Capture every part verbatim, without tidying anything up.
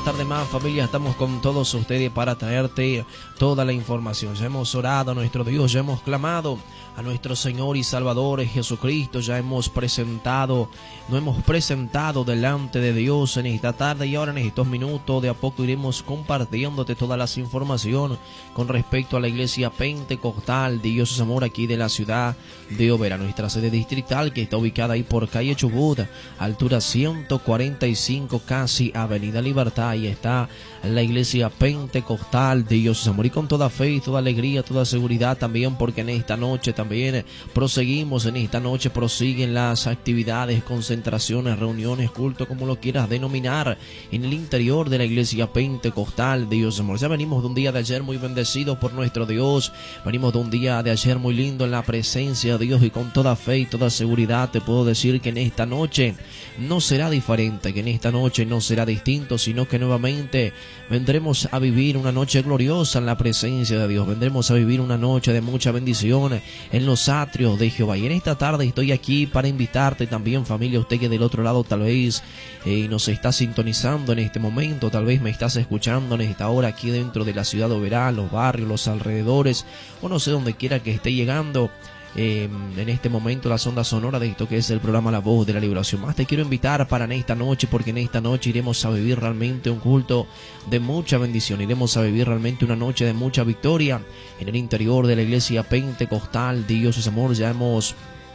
tarde más, familia. Estamos con todos ustedes para traerte toda la información. Ya hemos orado a nuestro Dios, ya hemos clamado a nuestro Señor y Salvador Jesucristo, ya hemos presentado, nos hemos presentado delante de Dios en esta tarde, y ahora en estos minutos de a poco iremos compartiéndote todas las informaciones con respecto a la iglesia pentecostal de Dios es Amor aquí de la ciudad de Oberá, nuestra sede distrital que está ubicada ahí por calle Chubut, altura ciento cuarenta y cinco, casi Avenida Libertad. Ahí está la iglesia pentecostal de Dios es Amor, y con toda fe y toda alegría, toda seguridad también, porque en esta noche también proseguimos, en esta noche prosiguen las actividades, concentraciones, reuniones, culto, como lo quieras denominar, en el interior de la iglesia pentecostal de Dios es Amor. Ya venimos de un día de ayer muy bendecidos por nuestro Dios, venimos de un día de ayer muy lindo en la presencia de Dios, y con toda fe y toda seguridad te puedo decir que en esta noche no será diferente, que en esta noche no será distinto, sino que nuevamente vendremos a vivir una noche gloriosa en la presencia de Dios, vendremos a vivir una noche de mucha bendición en los atrios de Jehová. Y en esta tarde estoy aquí para invitarte también, familia, usted que del otro lado tal vez eh, nos está sintonizando en este momento, tal vez me estás escuchando en esta hora aquí dentro de la ciudad de Oberá, los barrios, los alrededores, o no sé, donde quiera que esté llegando Eh, en este momento la sonda sonora de esto que es el programa La Voz de la Liberación. Más te quiero invitar para en esta noche, porque en esta noche iremos a vivir realmente un culto de mucha bendición, iremos a vivir realmente una noche de mucha victoria en el interior de la iglesia pentecostal de Dios es Amor. Ya hemos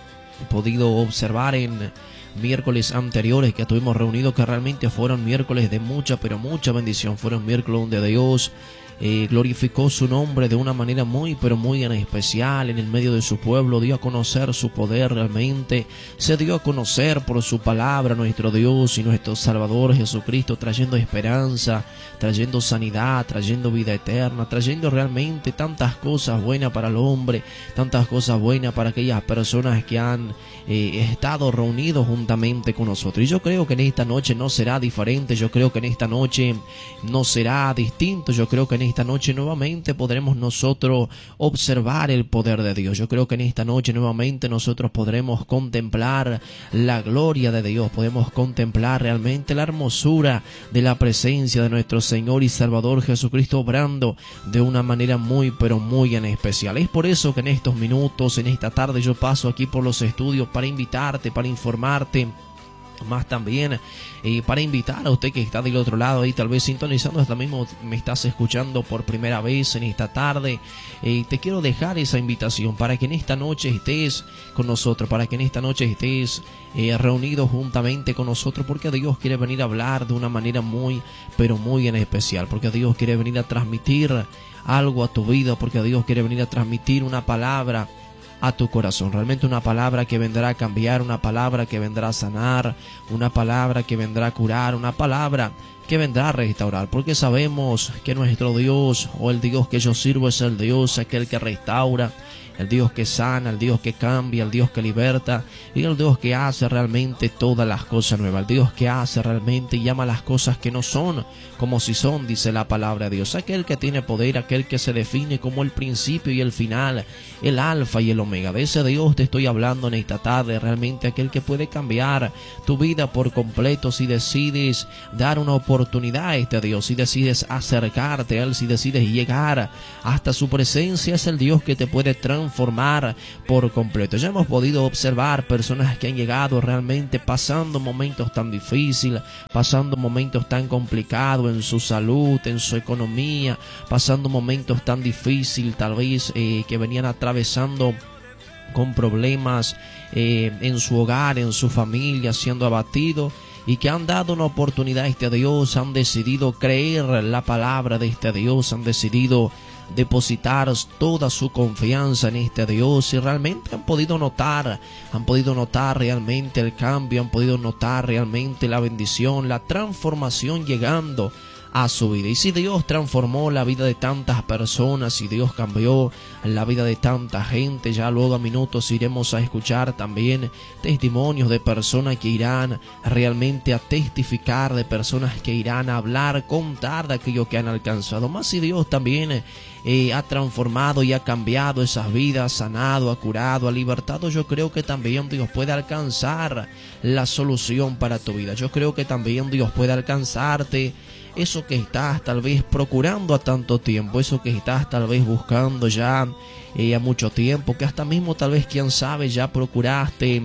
podido observar en miércoles anteriores que estuvimos reunidos que realmente fueron miércoles de mucha pero mucha bendición, fueron miércoles donde Dios Eh, glorificó su nombre de una manera muy pero muy en especial en el medio de su pueblo, dio a conocer su poder, realmente se dio a conocer por su palabra nuestro Dios y nuestro Salvador Jesucristo, trayendo esperanza, trayendo sanidad, trayendo vida eterna, trayendo realmente tantas cosas buenas para el hombre, tantas cosas buenas para aquellas personas que han eh, estado reunidos juntamente con nosotros. Y yo creo que en esta noche no será diferente, yo creo que en esta noche no será distinto, yo creo que en esta noche nuevamente podremos nosotros observar el poder de Dios. Yo creo que en esta noche nuevamente nosotros podremos contemplar la gloria de Dios, podemos contemplar realmente la hermosura de la presencia de nuestro Señor y Salvador Jesucristo obrando de una manera muy pero muy en especial. Es por eso que en estos minutos, en esta tarde, yo paso aquí por los estudios para invitarte, para informarte, más también eh, para invitar a usted que está del otro lado ahí tal vez sintonizando, hasta mismo me estás escuchando por primera vez en esta tarde, eh, te quiero dejar esa invitación para que en esta noche estés con nosotros, para que en esta noche estés eh, reunido juntamente con nosotros, porque Dios quiere venir a hablar de una manera muy pero muy en especial, porque Dios quiere venir a transmitir algo a tu vida, porque Dios quiere venir a transmitir una palabra a tu corazón, realmente una palabra que vendrá a cambiar, una palabra que vendrá a sanar, una palabra que vendrá a curar, una palabra que vendrá a restaurar, porque sabemos que nuestro Dios, o el Dios que yo sirvo, es el Dios aquel que restaura, el Dios que sana, el Dios que cambia, el Dios que liberta, y el Dios que hace realmente todas las cosas nuevas, el Dios que hace realmente y llama las cosas que no son como si son, dice la palabra de Dios, aquel que tiene poder, aquel que se define como el principio y el final, el alfa y el omega. De ese Dios te estoy hablando en esta tarde, realmente aquel que puede cambiar tu vida por completo si decides dar una oportunidad a este Dios, si decides acercarte a Él, si decides llegar hasta su presencia. Es el Dios que te puede transformar por completo. Ya hemos podido observar personas que han llegado realmente pasando momentos tan difíciles, pasando momentos tan complicados en su salud, en su economía, pasando momentos tan difíciles tal vez eh, que venían atravesando con problemas eh, en su hogar, en su familia, siendo abatidos, y que han dado una oportunidad a este Dios, han decidido creer la palabra de este Dios, han decidido depositar toda su confianza en este Dios, y realmente han podido notar, han podido notar realmente el cambio, han podido notar realmente la bendición, la transformación llegando a su vida. Y si Dios transformó la vida de tantas personas, si Dios cambió la vida de tanta gente, ya luego a minutos iremos a escuchar también testimonios de personas que irán realmente a testificar, de personas que irán a hablar, contar de aquello que han alcanzado. Más si Dios también eh, ha transformado y ha cambiado esas vidas, sanado, ha curado, ha libertado, yo creo que también Dios puede alcanzar la solución para tu vida. Yo creo que también Dios puede alcanzarte eso que estás tal vez procurando a tanto tiempo, eso que estás tal vez buscando ya eh, a mucho tiempo, que hasta mismo tal vez, quién sabe, ya procuraste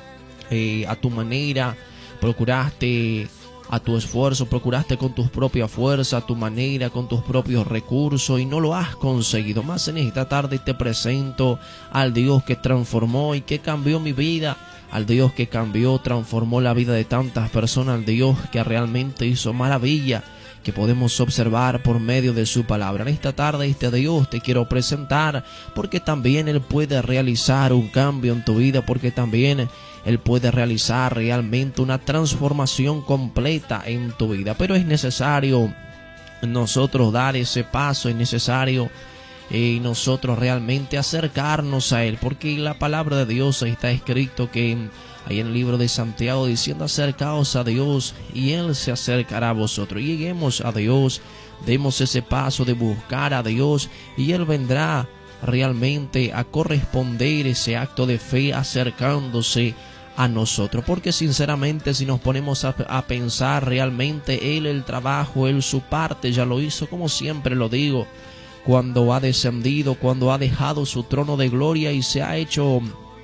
eh, a tu manera, procuraste a tu esfuerzo, procuraste con tus propias fuerzas, a tu manera, con tus propios recursos y no lo has conseguido. Más en esta tarde te presento al Dios que transformó y que cambió mi vida, al Dios que cambió, transformó la vida de tantas personas, al Dios que realmente hizo maravilla que podemos observar por medio de su palabra. En esta tarde este Dios te quiero presentar porque también Él puede realizar un cambio en tu vida, porque también Él puede realizar realmente una transformación completa en tu vida. Pero es necesario nosotros dar ese paso, es necesario eh, nosotros realmente acercarnos a Él, porque en la palabra de Dios está escrito que ahí en el libro de Santiago diciendo: acercaos a Dios y Él se acercará a vosotros. Lleguemos a Dios, demos ese paso de buscar a Dios y Él vendrá realmente a corresponder ese acto de fe acercándose a nosotros. Porque sinceramente, si nos ponemos a, a pensar, realmente Él el trabajo, Él su parte ya lo hizo, como siempre lo digo, cuando ha descendido, cuando ha dejado su trono de gloria y se ha hecho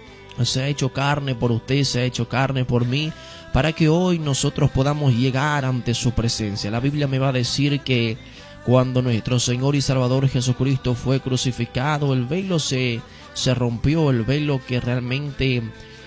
se ha hecho carne por usted, se ha hecho carne por mí, para que hoy nosotros podamos llegar ante su presencia. La Biblia me va a decir que cuando nuestro Señor y Salvador Jesucristo fue crucificado, el velo se, se rompió, el velo que realmente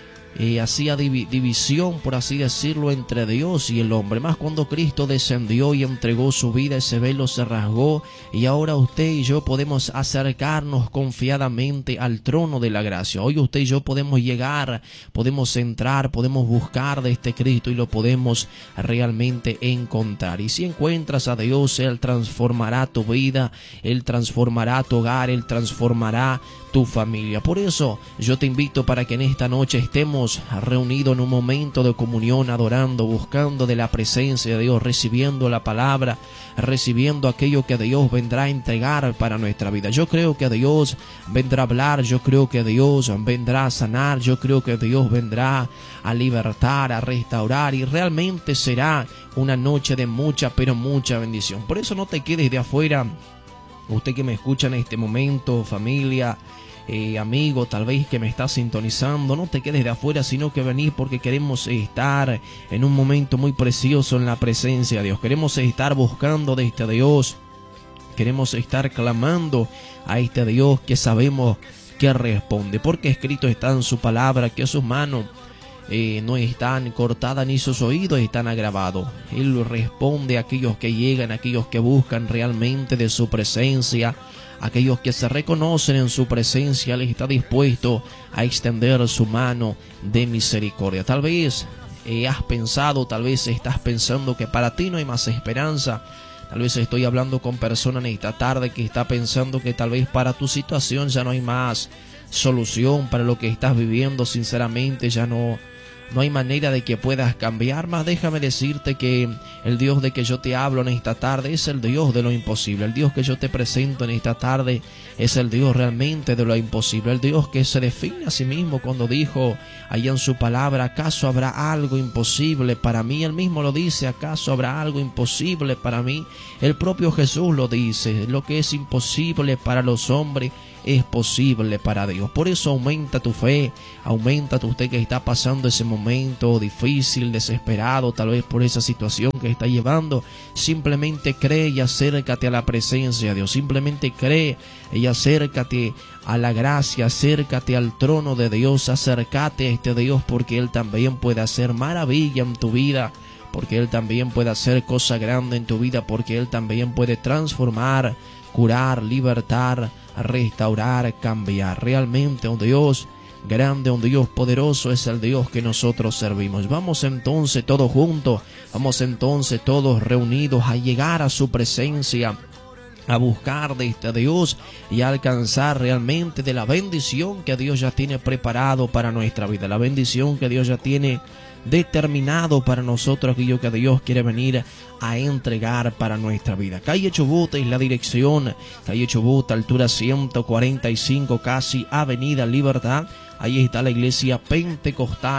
eh, hacía div división, por así decirlo, entre Dios y el hombre. Más cuando Cristo descendió y entregó su vida, ese velo se rasgó y ahora usted y yo podemos acercarnos confiadamente al trono de la gracia. Hoy usted y yo podemos llegar, podemos entrar, podemos buscar de este Cristo y lo podemos realmente encontrar. Y si encuentras a Dios, Él transformará tu vida, Él transformará tu hogar, Él transformará tu familia. Por eso yo te invito para que en esta noche estemos reunidos en un momento de comunión, adorando, buscando de la presencia de Dios, recibiendo la palabra, recibiendo aquello que Dios vendrá a entregar para nuestra vida. Yo creo que Dios vendrá a hablar, yo creo que Dios vendrá a sanar, yo creo que Dios vendrá a libertar, a restaurar, y realmente será una noche de mucha, pero mucha bendición. Por eso no te quedes de afuera. Usted que me escucha en este momento, familia, eh, amigo, tal vez que me está sintonizando, no te quedes de afuera, sino que venís porque queremos estar en un momento muy precioso en la presencia de Dios. Queremos estar buscando de este Dios, queremos estar clamando a este Dios que sabemos que responde, porque escrito está en su palabra que sus manos Eh, no están cortadas ni sus oídos están agravados. Él responde a aquellos que llegan, a aquellos que buscan realmente de su presencia, a aquellos que se reconocen en su presencia. Él está dispuesto a extender su mano de misericordia. Tal vez eh, has pensado, tal vez estás pensando que para ti no hay más esperanza. Tal vez estoy hablando con personas en esta tarde que está pensando que tal vez para tu situación ya no hay más solución, para lo que estás viviendo sinceramente ya no No hay manera de que puedas cambiar. Más déjame decirte que el Dios de que yo te hablo en esta tarde es el Dios de lo imposible. El Dios que yo te presento en esta tarde es el Dios realmente de lo imposible. El Dios que se define a sí mismo cuando dijo allá en su palabra: ¿acaso habrá algo imposible para mí? Él mismo lo dice: ¿acaso habrá algo imposible para mí? El propio Jesús lo dice: lo que es imposible para los hombres es posible para Dios. Por eso aumenta tu fe, aumenta tu usted que está pasando ese momento difícil, desesperado, tal vez por esa situación que está llevando. Simplemente cree y acércate a la presencia de Dios. Simplemente cree y acércate a la gracia, acércate al trono de Dios, acércate a este Dios, porque Él también puede hacer maravilla en tu vida, porque Él también puede hacer cosa grande en tu vida, porque Él también puede transformar, curar, libertar, restaurar, cambiar. Realmente un Dios grande, un Dios poderoso es el Dios que nosotros servimos. Vamos entonces todos juntos, vamos entonces todos reunidos a llegar a su presencia, a buscar de este Dios y a alcanzar realmente de la bendición que Dios ya tiene preparado para nuestra vida, la bendición que Dios ya tiene determinado para nosotros, aquello que Dios quiere venir a entregar para nuestra vida. Calle Chubut es la dirección, calle Chubut, altura ciento cuarenta y cinco, casi Avenida Libertad. Ahí está la iglesia pentecostal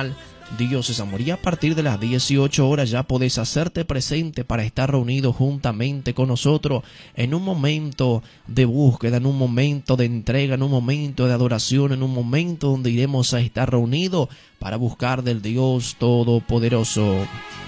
Dios es amor. Y a partir de las dieciocho horas ya podés hacerte presente para estar reunido juntamente con nosotros en un momento de búsqueda, en un momento de entrega, en un momento de adoración, en un momento donde iremos a estar reunidos para buscar del Dios Todopoderoso.